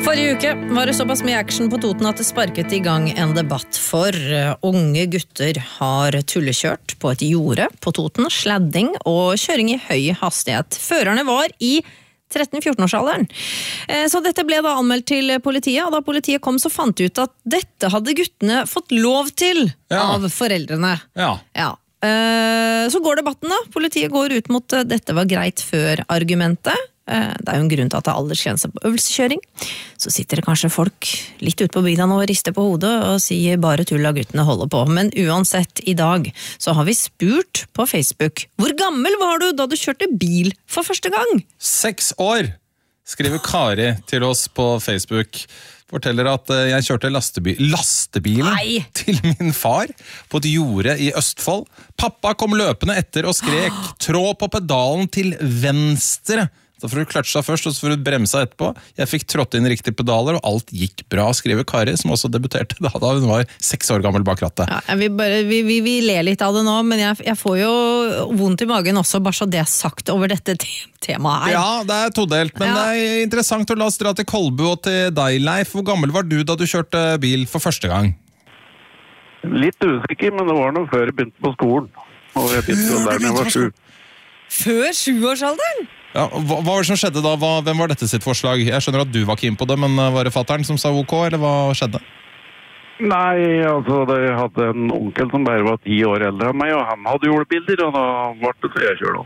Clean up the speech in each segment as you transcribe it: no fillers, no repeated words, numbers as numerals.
Forrige uke var det såpass mye action på Toten at det sparket i gang en debatt for unge gutter har tullekjørt på et jorde på Toten, sladding og kjøring i høy hastighet. Førerne var i 13-14-årsalderen. Så dette ble da anmeldt til politiet, og da politiet kom så fant de ut at dette hadde guttene fått lov til av foreldrene. Ja. Så går debatten da. Politiet går ut mot dette var greit før argumentet. Det jo en grunn til at det aldersgrense på øvelsekjøring. Så sitter det kanskje folk litt ute på bygda nå og rister på hodet og sier bare tull av guttene holder på. Men uansett, i dag så har vi spurt på Facebook. Hvor gammel var du da du kjørte bil for første gang? 6 år, skriver Kari til oss på Facebook. Forteller at jeg kjørte lastebilen til min far på et jorde i Østfold. Pappa kom løpende etter og skrek, trå på pedalen til venstre. Så får du kløtsja først, og så får du bremsa etterpå. Jeg fikk trådt inn riktige pedaler, og alt gikk bra, skriver Kari, som også debuterte da hun var 6 år gammel bak rattet. Ja, vi ler litt av det nå, men jeg får jo vondt i magen også, bare så det sagt over dette temaet her. Ja, det todelt, men det interessant å la oss dra til Kolbu og til deg, Leif. Hvor gammel var du da du kjørte bil for første gang? Litt usikker, men det var noe før jeg begynte på skolen. Og jeg begynte der når jeg var 7. Før 7-årsalderen? Ja, hva var det som skjedde da? Hvem var dette sitt forslag? Jeg skjønner at du var keen på det, men var det fatteren som sa OK, eller hva skjedde? Nei, altså, jeg hadde en onkel som bare var 10 år eldre enn meg, og han hadde julebilder, og da ble det så jeg kjørte.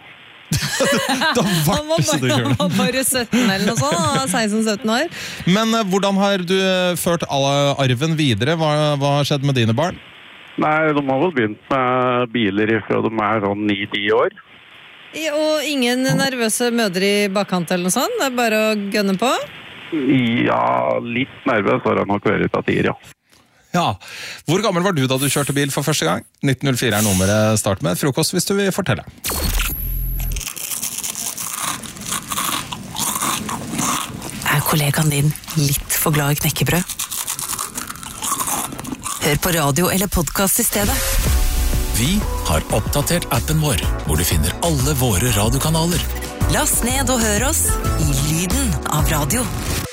Han var bare 17 eller noe sånt, 16-17 år. Men hvordan har du ført arven videre? Hva har skjedd med dine barn? Nei, de har vel begynt med biler fra de sånn 9-10 år. Og ingen nervøse mødre i bakkant eller noe sånt? Det bare å gønne på? Ja, litt nervøs har han nok vært av tider, Ja. Hvor gammel var du da du kjørte bil for første gang? 1904 nummeret start med. Frokost hvis du vil fortelle. Kollegaen din litt for glad i knekkebrød? Hør på radio eller podcast i stedet. Vi har oppdatert appen vår, hvor du finner alle våre radiokanaler. Last ned og hør oss i lyden av radio.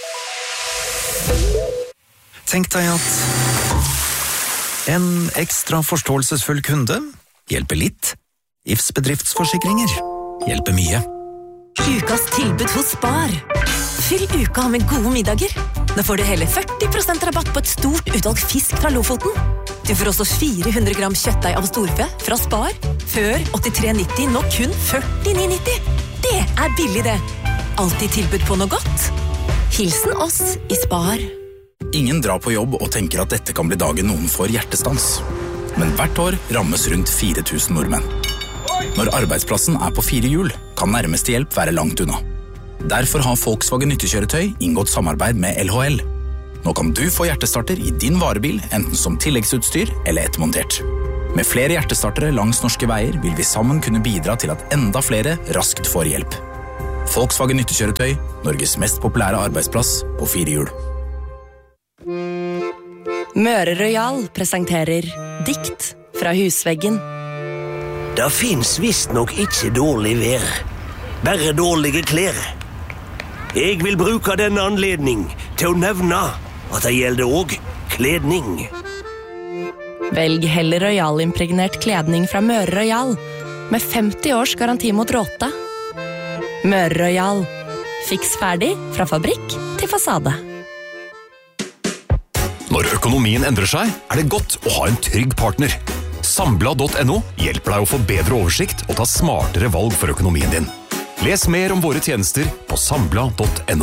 Tenk deg at en ekstra forståelsesfull kunde hjelper litt. Ifs bedriftsforsikringer hjelper mye. Ukas tilbud hos Spar. Fyll uka med gode middager. Nå får du hele 40% rabatt på et stort utvalg fisk fra Lofoten. Du får også 400 gram kjøttdeig av storfe fra Spar. Før 83,90, nå kun 49,90. Det billig det. Alltid tilbud på noe godt. Hilsen oss i Spar. Ingen drar på jobb og tenker at dette kan bli dagen noen får hjertestans. Men hvert år rammes rundt 4000 nordmenn. Når arbeidsplassen på 4 hjul, kan nærmeste hjelp være langt unna. Derfor har Volkswagen nyttekjøretøy inngått samarbeid med LHL. Nå kan du få hjertestarter i din varebil, enten som tilleggsutstyr eller ettermontert. Med flere hjertestartere langs norske veier vil vi sammen kunne bidra til at enda flere raskt får hjelp. Volkswagen nyttekjøretøy, Norges mest populære arbeidsplass på 4 hjul. Møre Royal presenterer Dikt fra husveggen. Det finnes visst nok ikke dårlig vær, bare dårlige klær. Jeg vil bruke denne anledning til å nevne at det gjelder også kledning. Velg heller Royal-impregnert kledning fra Møre Royal, med 50 års garanti mot råte. Møre Royal. Fiks ferdig fra fabrikk til fasade. Når økonomien endrer seg, det godt å ha en trygg partner. Sambla.no hjelper deg å få bedre oversikt og ta smartere valg for økonomien din. Les mer om våre tjenester på sambla.no.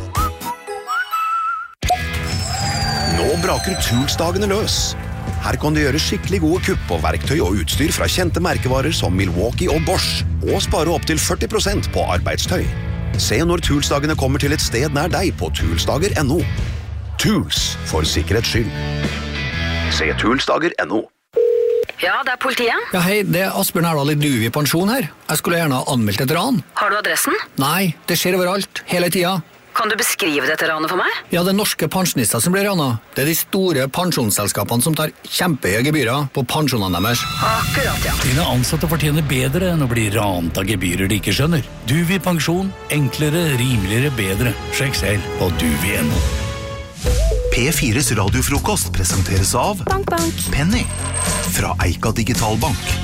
Nå braker Toolsdagene løs. Her kan du gjøre skikkelig gode kupp på verktøy og utstyr fra kjente merkevarer som Milwaukee og Bosch, og spare opp til 40% på arbeidstøy. Se når Toolsdagene kommer til et sted nær deg på toolsdager.no. Tools for sikkerhets skyld. Se toolsdager.no. Ja, det politiet. Ja, hei, det Asbjørn Erdal i Duvi pensjon her. Jeg skulle gjerne ha anmeldt et ran. Har du adressen? Nei, det skjer overalt, hele tiden. Kan du beskrive dette ranet for meg? Ja, det norske pensjonister som blir ranet. Det de store pensjonsselskapene som tar kjempehøye gebyrer på pensjonene deres. Akkurat, ja. Dine ansatte fortjener bedre enn å bli rant av gebyrer de ikke skjønner. Duvi pensjon. Enklere, rimeligere, bedre. Sjekk selv på duvi.no. P4s radiofrokost presenteres av Bank. Penny fra Eika Digitalbank.